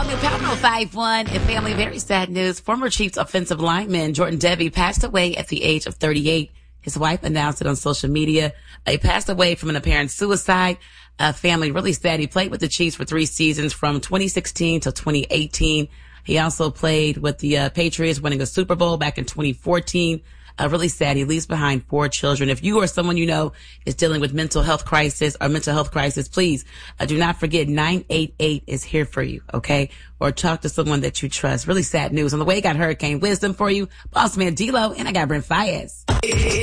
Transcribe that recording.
family, Power 51 and family, very sad news. Former Chiefs offensive lineman Jordan Devey passed away at the age of 38. His wife announced it on social media. He passed away from an apparent suicide. Family, really sad. He played with the Chiefs for 3 seasons from 2016 to 2018. He also played with the Patriots, winning a Super Bowl back in 2014. Really sad. He leaves behind 4 children. If you or someone you know is dealing with mental health crisis, please do not forget 988 is here for you, okay? Or talk to someone that you trust. Really sad news. On the way, I got Hurricane Wisdom for you, Boss Man D-Lo, and I got Brent Fayez.